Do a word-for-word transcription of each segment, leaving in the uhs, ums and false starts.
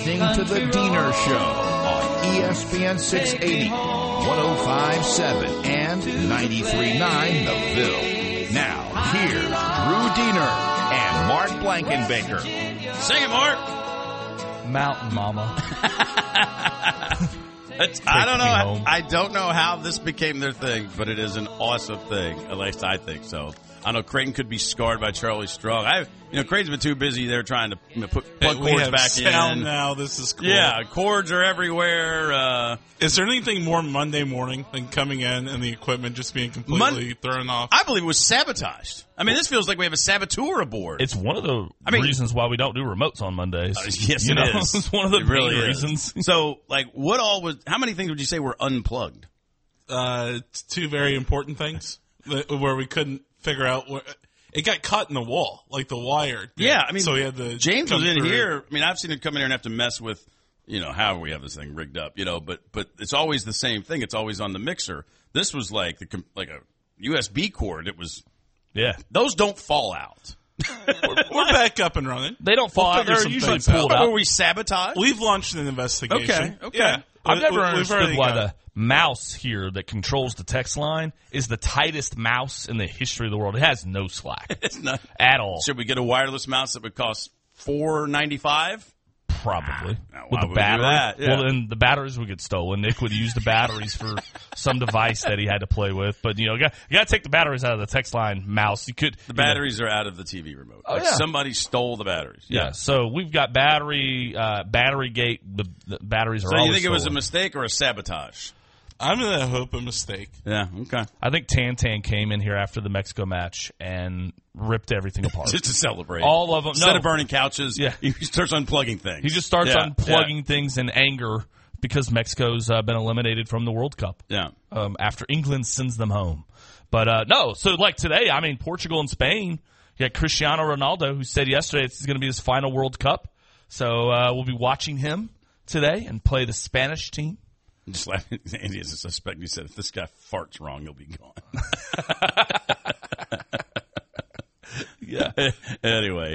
To the Diener Show on E S P N six eighty, one oh five point seven, and ninety-three point nine The Ville. Now, here's Drew Diener and Mark Blankenbaker. Sing it, Mark. Mountain Mama. It's, I don't know. How, I don't know how this became their thing, but it is an awesome thing. At least I think so. I know Creighton could be scarred by Charlie Strong. I, you know, Creighton's been too busy. They're trying to you know, put plug we cords have back sound in. Now this is cool. Yeah, cords are everywhere. Uh, is there anything more Monday morning than coming in and the equipment just being completely Mon- thrown off? I believe it was sabotaged. I mean, this feels like we have a saboteur aboard. It's one of the I mean, reasons why we don't do remotes on Mondays. Uh, yes, you it know? is. It's one of the it really main is. reasons. So, like, what all was? How many things would you say were unplugged? Uh, two very important things where we couldn't figure out where. It got caught in the wall, like the wire. Did. Yeah, I mean, so we had the James was in through. here. I mean, I've seen him come in here and have to mess with, you know, how we have this thing rigged up, you know. But but it's always the same thing. It's always on the mixer. This was like the like a U S B cord. It was, yeah. Those don't fall out. we're, we're back up and running. They don't fall we'll out. They're usually pulled out. Were we sabotaged? We've launched an investigation. Okay. Okay. Yeah. I've we, never we, understood why the mouse here that controls the text line is the tightest mouse in the history of the world. It has no slack. It's not at all. Should we get a wireless mouse that would cost four ninety-five? Probably. Now, with the would battery. that? Yeah. Well, then the batteries would get stolen. Nick would use the batteries for some device that he had to play with. But, you know, you got, you got to take the batteries out of the text line mouse. You could. The batteries know. are out of the T V remote. Oh, like yeah. Somebody stole the batteries. Yeah. yeah. So we've got battery, uh, battery gate. The, the batteries are so always you think stolen. it was a mistake or a sabotage? I'm going to hope a mistake. Yeah, okay. I think Tantan came in here after the Mexico match and ripped everything apart. Just to celebrate. All of them. Instead no. of burning couches, yeah. he starts unplugging things. He just starts yeah, unplugging yeah. things in anger because Mexico's uh, been eliminated from the World Cup. Yeah. Um, after England sends them home. But, uh, no, so like today, I mean, Portugal and Spain, you got Cristiano Ronaldo, who said yesterday it's going to be his final World Cup. So uh, we'll be watching him today and play the Spanish team. Just laughing. Andy is a suspect. He said, if this guy farts wrong, he'll be gone. yeah. Anyway.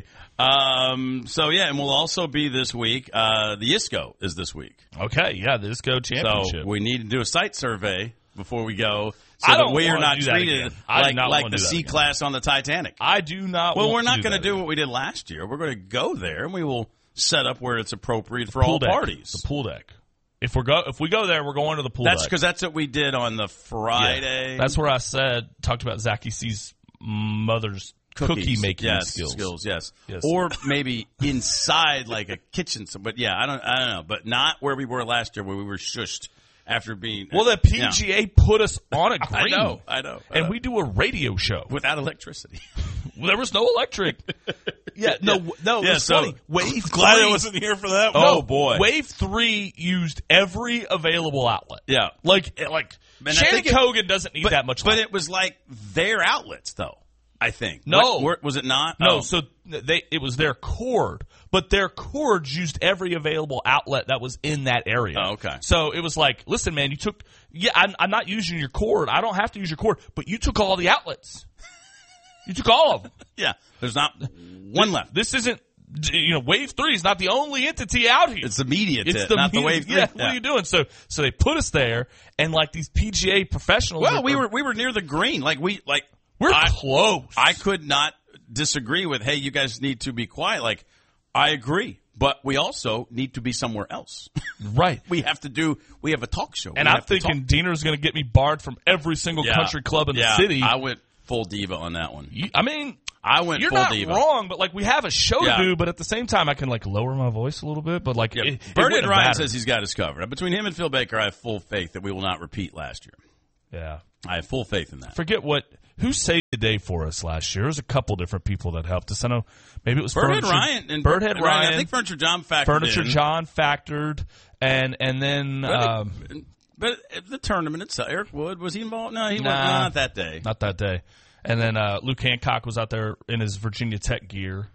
Um, so, yeah, and we'll also be this week. Uh, the I S C O is this week. Okay, yeah, the I S C O championship. So we need to do a site survey before we go so I that don't we are not do that treated again. I do like, not like want the to do that C again. class on the Titanic. I do not Well, want we're not to going to do do that what we did last year. We're going to go there, and we will set up where it's appropriate for Pool all deck. parties. The pool deck. If we go, if we go there, we're going to the pool That's deck. because that's what we did on the Friday. Yeah. That's where I said talked about Zachy C's mother's Cookies. cookie making yes, skills. Skills, yes. yes. Or maybe inside like a kitchen. But yeah, I don't, I don't know. But not where we were last year, where we were shushed after being. Well, the P G A yeah. put us on a green. I know, I know, I and know. we do a radio show without electricity. There was no electric. Yeah, no, no. Yeah, it's so, funny. Wave Glad three, I wasn't here for that. Oh no, boy, Wave three used every available outlet. Yeah, like like and Shannon it, Hogan doesn't need but, that much. But light. it was like their outlets, though. I think no, what, was it not? No, oh. so they it was their cord, but their cords used every available outlet that was in that area. Oh, okay. So it was like, listen, man, you took. Yeah, I'm, I'm not using your cord. I don't have to use your cord, but you took all the outlets. You took all of them. Yeah, there's not one left. This isn't, you know, Wave three is not the only entity out here. It's the media It's tit, the not media, the Wave three. Yeah, yeah, what are you doing? So, so they put us there, and like these P G A professionals. Well, are, we were we were near the green. Like we like we're I, close. I could not disagree with. Hey, you guys need to be quiet. Like I agree, but we also need to be somewhere else. Right. We have to do. We have a talk show, And we I'm have to thinking talk. Diener's going to get me barred from every single Yeah. country club in yeah, the city. I went full diva on that one. You, I mean, I went you're full not diva. wrong, but like we have a show Yeah. to do, but at the same time, I can like lower my voice a little bit. But like, Yeah. it, it Bernard wouldn't Ryan matter. says he's got us covered. Between him and Phil Baker, I have full faith that we will not repeat last year. Yeah, I have full faith in that. forget what who saved the day for us last year. There was a couple different people that helped us. I know maybe it was Birdhead Furniture, Ryan and Birdhead Ryan. I think Furniture John factored Furniture in. John factored, and and then But, um, it, but the tournament itself, Eric Wood, was he involved? No, he Nah. was not that day. not that day. And then uh, Luke Hancock was out there in his Virginia Tech gear.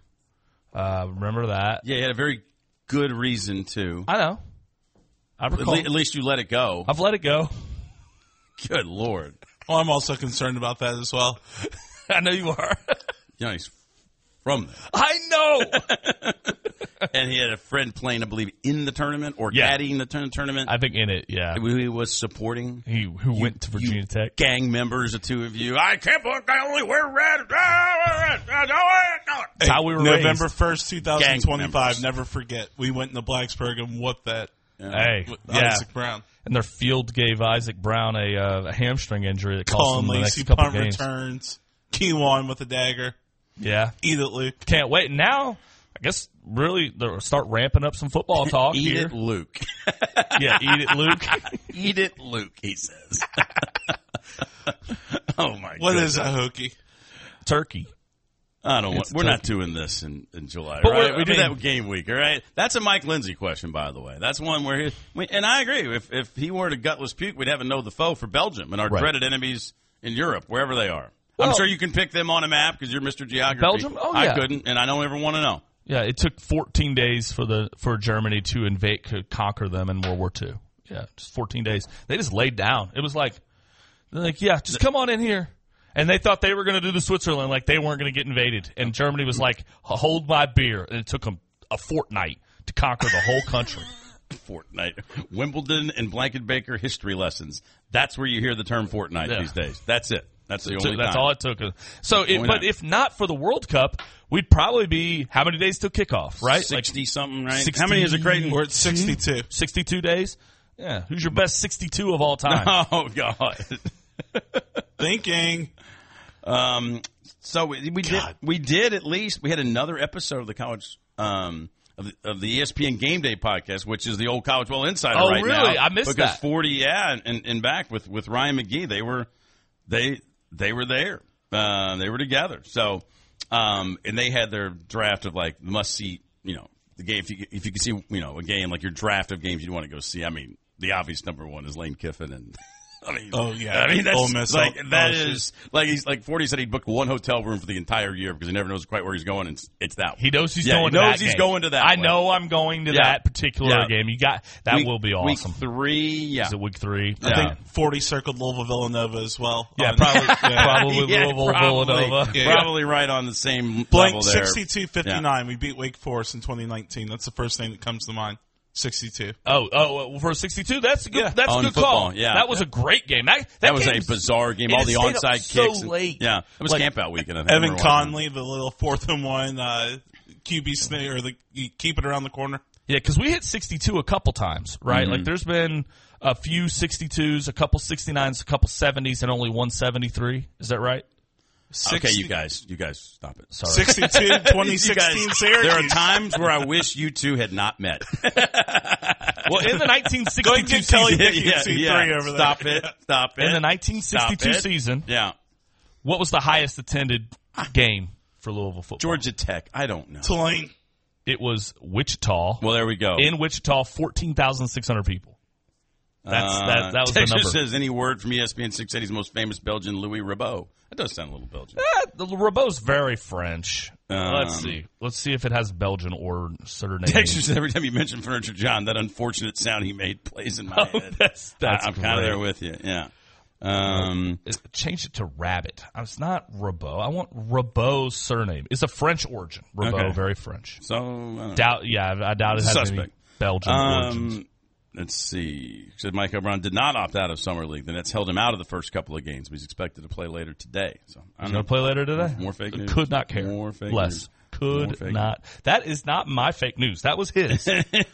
Uh, remember that? Yeah, he had a very good reason to. I know. I At, recall. le- at least you let it go. I've let it go. Good Lord. Well, I'm also concerned about that as well. I know you are. You know, he's from there. I know. And he had a friend playing, I believe, in the tournament or Yeah. caddying the turn- tournament. I think in it, yeah. Who he was supporting. He who went to Virginia You Tech. Gang members, the two of you. I can't believe I only wear red. That's how we were November raised. first, two thousand Gang twenty-five. members. Never forget. We went into Blacksburg and whooped that Hey, with yeah. Isaac Brown. And their field gave Isaac Brown a, uh, a hamstring injury that cost Colin him the Lacey next couple punt games. returns. Kewan with a dagger. Yeah. Eat it, Luke. Can't wait. And now, I guess, really, they'll start ramping up some football talk Eat here. it, Luke. Yeah, eat it, Luke. Eat it, Luke, he says. Oh, my God. What is a hokey? Turkey. I don't want, It's we're tough. not doing this in, in July, But right? we're- We I do mean- that with game week, all right? That's a Mike Lindsay question, by the way. That's one where he, we, and I agree. If if he weren't a gutless puke, we'd have a know the foe for Belgium and our Right. dreaded enemies in Europe, wherever they are. Well- I'm sure you can pick them on a map because you're Mister Geography. Belgium? Oh, I yeah. couldn't, and I don't ever want to know. Yeah, it took fourteen days for the for Germany to invade, to conquer them in World War Two. Yeah, just fourteen days. They just laid down. It was like, they're like, yeah, just come on in here. And they thought they were going to do the Switzerland, like they weren't going to get invaded. And Germany was like, hold my beer. And it took them a fortnight to conquer the whole country. Fortnite. Wimbledon and Blanket Baker history lessons. That's where you hear the term fortnight Yeah. these days. That's it. That's the So only that's time. all it took. So, it, Only but time. if not for the World Cup, we'd probably be how many days till kickoff, right? Like sixty something, right? sixty How many is it, Creighton? We're at sixty-two. sixty-two days. Yeah, who's your best sixty-two of all time? Oh, God. Thinking. Um, so we, we did, God. we did at least, we had another episode of the college, um, of the, of the E S P N Game Day podcast, which is the old College Well Insider Oh, right really? now. I missed because that. forty, yeah, and, and back with, with Ryan McGee, they were, they, they were there. Uh, they were together. So, um, and they had their draft of like must see, you know, the game. If you, if you can see, you know, a game, like your draft of games you'd want to go see. I mean, the obvious number one is Lane Kiffin and, I mean, Oh, yeah. I mean, that's Ole Miss. like Oh, that shit. is like he's like forty said he'd booked one hotel room for the entire year because he never knows quite where he's going, and it's, it's that one. He knows he's Yeah, going he to knows that he's game. going to that I one. know I'm going to Yeah. that particular Yeah. game. You got that Week- will be awesome. Week three, yeah, Is it week three? I Yeah. think forty circled Louisville Villanova as well. Yeah, On- probably, yeah. probably Yeah, Louisville, probably, Villanova. Yeah. probably right on the same Blank level there. sixty-two fifty-nine. We beat Wake Forest in twenty nineteen. That's the first thing that comes to mind. sixty-two. Oh, oh, for sixty-two, that's a good. Yeah. That's a On good football, call. yeah. that was a great game. That, that, That was game a bizarre game. and All it the stayed up onside so kicks. and- late. Yeah, it was Like, camp out weekend. I think. Evan Remember watching Conley, the little fourth and one, uh, Q B snake, or the you keep it around the corner. Yeah, because we hit sixty-two a couple times, right? Mm-hmm. Like there's been a few sixty-twos, a couple sixty-nines, a couple seventies, and only one seventy-three. Is that right? it. Okay, you guys, you guys, stop it. Sorry. sixty-two, twenty You sixteen guys, Syracuse. there are times where I wish you two had not met. Well, in the nineteen Go and sixty-two get Kelly season, Dickey and C three over there. Stop it. Stop it. in the nineteen sixty-two Stop it. season, Yeah. what was the highest attended game for Louisville football? Georgia Tech. I don't know. Tulane. It was Wichita. Well, there we go. In Wichita, fourteen thousand six hundred people. That's Uh, that. That was Texas the number. says any word from E S P N six eighty's most famous Belgian, Louis Ribot. That does sound a little Belgian. Eh, the Rabot's very French. Um, Let's see. Let's see if it has Belgian or surname. Texas says every time you mention Furniture John, that unfortunate sound he made plays in my Oh, head. that's that's I, I'm kind of great. there with you. Yeah. Um, It- Change it to Rabbit. It's not Rabot. I want Rabot's surname. It's a French origin. Rabot, Okay. very French. so uh, Doubt. Yeah, I doubt it has any Suspect. Belgian origins. um, let's see. Said Mike O'Brien did not opt out of summer league. The Nets held him out of the first couple of games. But he's expected to play later today. So I He's don't know. going to play later today? More fake news. Could not care. More fake Less. news. Could More fake not. That is not my fake news. That was his.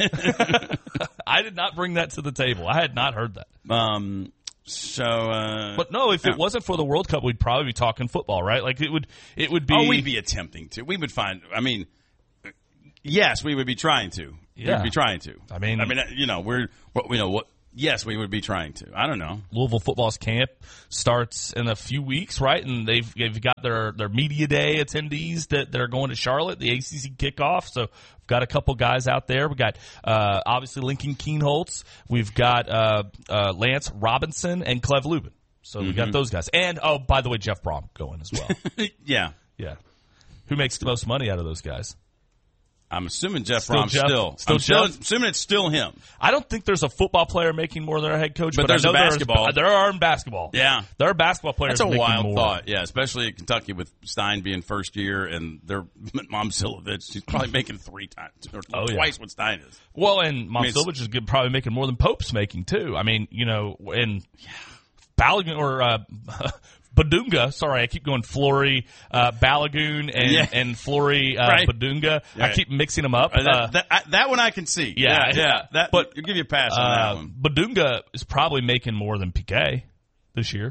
I did not bring that to the table. I had not heard that. Um. So. Uh, But no, if yeah. it wasn't for the World Cup, we'd probably be talking football, right? Like it would. It would be. Oh, we'd be attempting to. We would find. I mean, yes, we would be trying to. Yeah. We'd be trying to. I mean- I mean, you know, we're. What you know what? Yes, we would be trying to. I don't know. Louisville football's camp starts in a few weeks, right? And they've they've got their, their media day attendees that they're going to Charlotte, the A C C kickoff. So we've got a couple guys out there. We've got uh, obviously Lincoln Keenholtz. We've got uh, uh, Lance Robinson and Clev Lubin. So we got those guys. And oh, by the way, Jeff Brom going as well. Yeah. Yeah, who makes the most money out of those guys? I'm assuming Jeff Still Fromm Jeff? still. Still I'm still Jeff? assuming it's still him. I don't think there's a football player making more than their head coach, But but, there's I a know basketball. There's, there are in basketball. Yeah. There are basketball players That's a making wild more. thought. Yeah, especially at Kentucky with Stein being first year and their Mom Silovich. She's probably making three times or Oh, yeah. twice what Stein is. Well, and Mom I mean, it's- Silvich is good, probably making more than Pope's making too. I mean, you know, and Balogun or uh, Badunga. Sorry, I keep going Flory, uh, Balogun, and Yeah. and Flory uh, Right. Badunga. I Right. keep mixing them up. Uh, that, Uh, that, I, that one I can see. Yeah, yeah. yeah. That, But, I'll give you a pass on uh, that one. Badunga is probably making more than Piquet this year.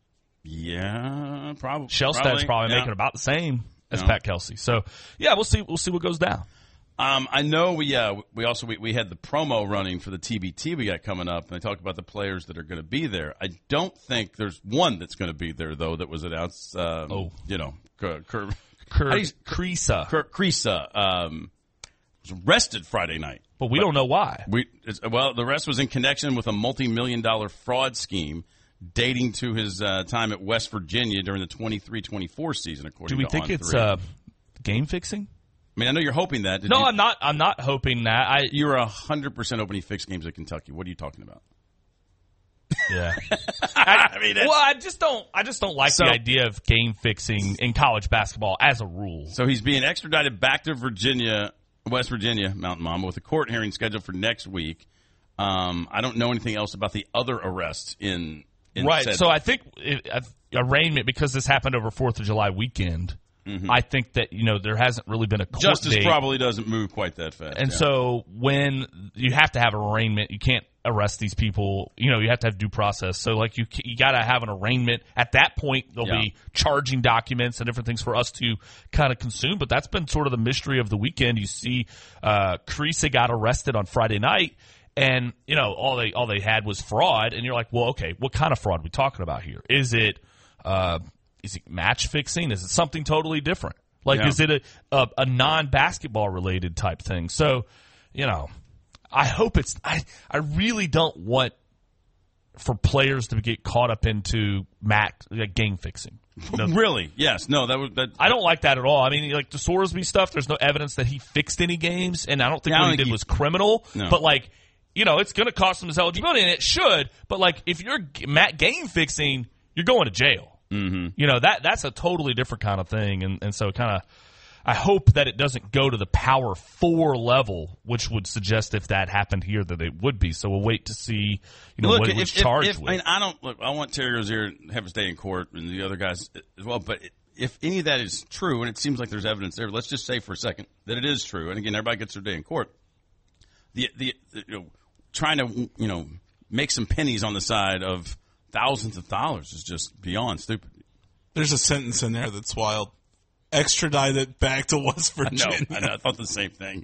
Yeah, probably. Shellstad's probably yeah. making about the same as Yeah. Pat Kelsey. So yeah, we'll see. We'll see what goes down. Um, I know we uh, we also we, we had the promo running for the T B T we got coming up, and I talked about the players that are going to be there. I don't think there's one that's going to be there though that was announced. Um, Oh. you know, Kurt Kurt Kurt how do you- Kriisa. Kurt Kriisa, um, was arrested Friday night. But we don't know why. We it's, well, the arrest was in connection with a multi-million dollar fraud scheme dating to his uh, time at West Virginia during the twenty-three twenty-four season. According Do we to think On it's three. uh, game fixing? I mean, I know you're hoping that. Did No, you, I'm not. I'm not hoping that. I You're a hundred percent hoping he fixed games at Kentucky. What are you talking about? yeah. I mean, Well, I just don't. I just don't like So- the idea of game fixing in college basketball as a rule. so he's being extradited back to Virginia, West Virginia, Mountain Mama, with a court hearing scheduled for next week. Um, I don't know anything else about the other arrests in, in Right. said- So I think it, uh, arraignment, because this happened over Fourth of July weekend. I think that you know there hasn't really been a court justice date. probably doesn't move quite that fast. And yeah. so when you have to have an arraignment, you can't arrest these people. You know, you have to have due process. So like you you got to have an arraignment. At that point, there'll Yeah. be charging documents and different things for us to kind of consume. But that's been sort of the mystery of the weekend. You see, uh, Kriisa got arrested on Friday night. And, you know, all they all they had was fraud. And you're like, well, okay, what kind of fraud are we talking about here? Is it uh, is it match fixing? Is it something totally different? Like, Yeah. is it a, a, a non-basketball related type thing? So, you know, I hope it's – I I really don't want for players to get caught up into mat, like game fixing. You know, really, yes, no, that was that. I don't like that at all. I mean, like the Sorsby stuff, there's no evidence that he fixed any games, and I don't think Yeah, I what don't he think did he- was criminal. No. But like, you know, it's going to cost him his eligibility, and it should. But like, if you're g- mat game fixing, you're going to jail. Mm-hmm. You know that that's a totally different kind of thing, and and so kind of. I hope that it doesn't go to the Power Four level, which would suggest if that happened here that it would be. So we'll wait to see, you know, Look, what if, he was if, charged if, with. I mean, I don't look. I want Terry Rozier to have a stay in court, and the other guys as well. But if any of that is true, and it seems like there's evidence there, let's just say for a second that it is true. And again, everybody gets their day in court. The the, the you know, trying to you know make some pennies on the side of thousands of dollars is just beyond stupid. There's a sentence in there that's wild. Extradited back to West No, Virginia. I, know, I thought the same thing.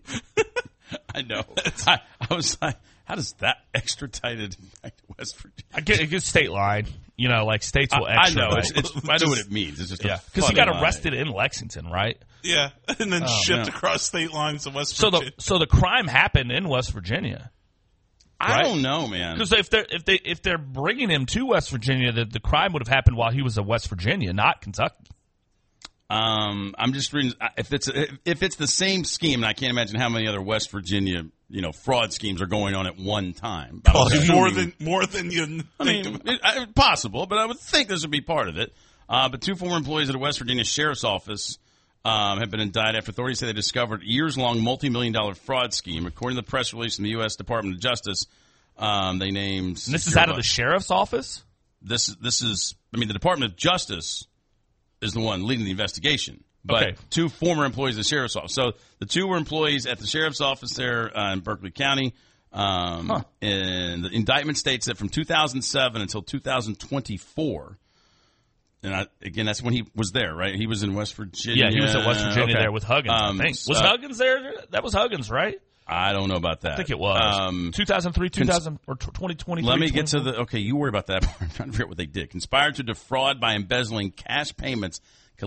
I know. I, I was like, how does that extradited back to West Virginia? I get a good state line. You know, like states will I, I know. extradite. It's, it's, I know what it means. It's just Yeah, because because he got arrested in Lexington, right? Yeah, and then shipped yeah. across state lines to West So Virginia. the so the crime happened in West Virginia. I right? don't know, man. Because if they're if they if they're bringing him to West Virginia, the, the crime would have happened while he was in West Virginia, not Kentucky. Um, I'm just reading if it's if it's the same scheme, and I can't imagine how many other West Virginia you know fraud schemes are going on at one time. I was Probably more assuming- than more than you think. I mean, about. it, I, possible, but I would think this would be part of it. Uh, but two former employees at a West Virginia sheriff's office um, have been indicted after authorities say they discovered a years-long multi-million dollar fraud scheme. According to the press release from the U S Department of Justice, um, they named And this is out of the sheriff's office. this. This is, I mean, the Department of Justice is the one leading the investigation. But Okay. two former employees of the sheriff's office. So the two were employees at the sheriff's office there uh, in Berkeley County. Um, Huh. And the indictment states that from two thousand seven until two thousand twenty-four, and I, again, that's when he was there, right? He was in West Virginia. Yeah, he was at West Virginia Okay. there with Huggins. Um, I think was uh, Huggins there? That was Huggins, right? I don't know about that. I think it was Um, two thousand three, two thousand or twenty twenty. Let me get to the, okay, you worry about that part. I'm trying to figure out what they did. Conspired to defraud by embezzling cash payments